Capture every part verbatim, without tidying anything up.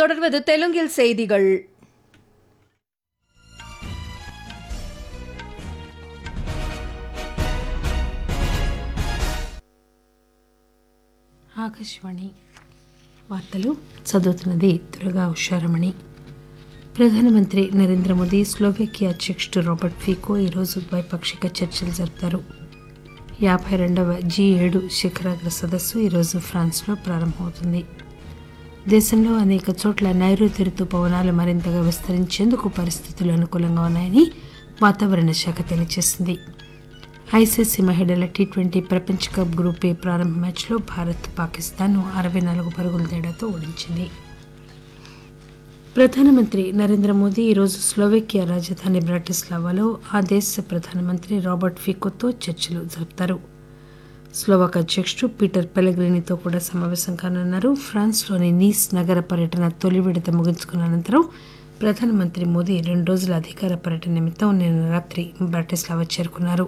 தொடர்வது தெலுங்கில் செய்திகள். ఆకాశవాణి వార్తలు చదువుతున్నది దుర్గా ఉషారమణి. ప్రధానమంత్రి నరేంద్ర మోదీ స్లోవేకియా అధ్యక్షుడు రాబర్ట్ ఫీకో ఈరోజు ద్వైపాక్షిక చర్చలు జరుపుతారు. యాభై రెండవ జీ ఏడు శిఖరాగ్ర సదస్సు ఈరోజు ఫ్రాన్స్లో ప్రారంభమవుతుంది. దేశంలో అనేక చోట్ల నైరుతి రుతుపవనాలు మరింతగా విస్తరించేందుకు పరిస్థితులు అనుకూలంగా ఉన్నాయని వాతావరణ శాఖ తెలియజేసింది. ఐసీసీ మహిళల టీ ట్వంటీ ప్రపంచ కప్ గ్రూప్ ఏ ప్రారంభ మ్యాచ్లో భారత్ పాకిస్తాన్ను అరవై నాలుగు పరుగుల తేడాతో ఓడించింది. ప్రధానమంత్రి నరేంద్ర మోదీ ఈరోజు స్లోవేకియా రాజధాని బ్రాటిస్లావాలో ఆ దేశ ప్రధానమంత్రి రాబర్ట్ ఫీకోతో చర్చలు జరుపుతారు. స్లోవాక్ అధ్యక్షుడు పీటర్ పెలెగ్రినీతో కూడా సమావేశం కానున్నారు. ఫ్రాన్స్లోని నీస్ నగర పర్యటన తొలి విడత ముగించుకున్న అనంతరం ప్రధానమంత్రి మోదీ రెండు రోజుల అధికార పర్యటన నిమిత్తం నిన్న రాత్రి బ్రాటిస్లావా చేరుకున్నారు.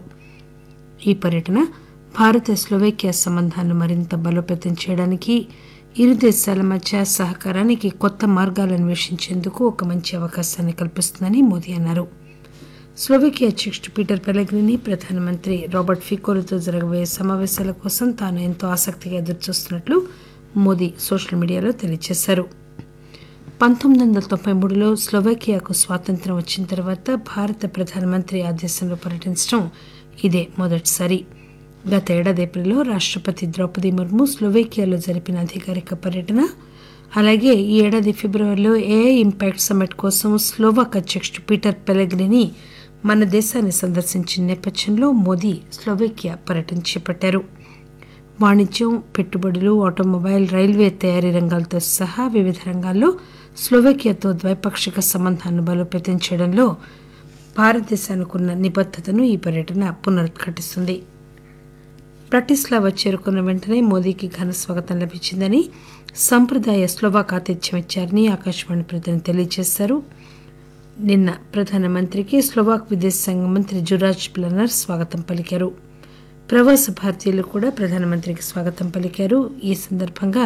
ఈ పర్యటన భారత స్లోవేకియా సంబంధాలను మరింత బలోపేతం చేయడానికి, ఇరు దేశాల మధ్య సహకారానికి కొత్త మార్గాలు అన్వేషించేందుకు ఒక మంచి అవకాశాన్ని కల్పిస్తుందని మోదీ అన్నారు. స్లోవేకియా అధ్యక్షుడు పీటర్ పెలెగ్రినీ ప్రధానమంత్రి రాబర్ట్ ఫీకోలతో జరగబోయే సమావేశాల కోసం తాను ఎంతో ఆసక్తిగా ఎదురుచూస్తున్నట్లు మోదీ సోషల్ మీడియాలో తెలియజేశారు. పంతొమ్మిది వందల తొంభై మూడులో స్లోవేకియాకు స్వాతంత్ర్యం వచ్చిన తర్వాత భారత ప్రధానమంత్రి ఆ దేశంలో పర్యటించడం ఇదే మొదటిసారి. గత ఏడాది ఏప్రిల్లో రాష్టపతి ద్రౌపది ముర్ము స్లోవేకియాలో జరిపిన అధికారిక పర్యటన, అలాగే ఈ ఏడాది ఫిబ్రవరిలో ఏఐ ఇంపాక్ట్ సమ్మిట్ కోసం స్లోవాక్ అధ్యక్షుడు పీటర్ పెలెగ్రినీ మన దేశాన్ని సందర్శించిన నేపథ్యంలో మోదీ స్లోవేకియా పర్యటన చేపట్టారు. వాణిజ్యం, పెట్టుబడులు, ఆటోమొబైల్, రైల్వే తయారీ రంగాలతో సహా వివిధ రంగాల్లో స్లోవేకియాతో ద్వైపాక్షిక సంబంధాలను బలోపేతం చేయడంలో భారతదేశానికి ఉన్న నిబద్ధతను ఈ పర్యటన పునరుద్ఘాటిస్తుంది. బ్రాటిస్లావా చేరుకున్న వెంటనే మోదీకి ఘన స్వాగతం లభించిందని, సంప్రదాయ స్లోవాక్ ఆతిథ్యం ఇచ్చారని ఆకాశవాణి ప్రతినిధి తెలియజేశారు. నిన్న ప్రధానమంత్రికి స్లోవాక్ విదేశాంగ మంత్రి జురాజ్ ప్లనర్ స్వాగతం పలికారు. ప్రవాస భారతీయులు కూడా ప్రధానమంత్రికి స్వాగతం పలికారు. ఈ సందర్భంగా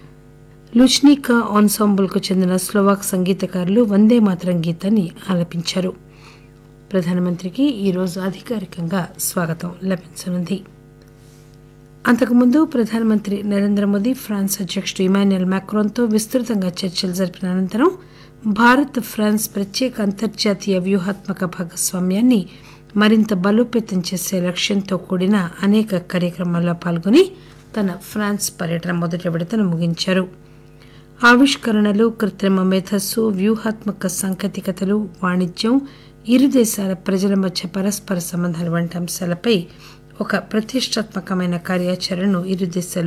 లుచ్నికా ఆన్సాంబుల్కు చెందిన స్లోవాక్ సంగీతకారులు వందే మాతరం గీతాన్ని ఆలపించారు. ప్రధానమంత్రికి ఈరోజు అధికారికంగా స్వాగతం లభించనుంది. అంతకుముందు ప్రధానమంత్రి నరేంద్ర మోదీ ఫ్రాన్స్ అధ్యక్షుడు ఇమాన్యుయల్ మాక్రాన్తో విస్తృతంగా చర్చలు జరిపిన అనంతరం భారత్ ఫ్రాన్స్ ప్రత్యేక అంతర్జాతీయ వ్యూహాత్మక భాగస్వామ్యాన్ని మరింత బలోపేతం చేసే లక్ష్యంతో కూడిన అనేక కార్యక్రమాల్లో పాల్గొని తన ఫ్రాన్స్ పర్యటన మొదటి విడతను ముగించారు. ఆవిష్కరణలు, కృత్రిమ మేధస్సు, వ్యూహాత్మక సాంకేతికతలు, వాణిజ్యం, ఇరు దేశాల ప్రజల మధ్య పరస్పర సంబంధాలు వంటి అంశాలపై ఒక ప్రతిష్టాత్మకమైన కార్యాచరణను ఇరు దేశాలు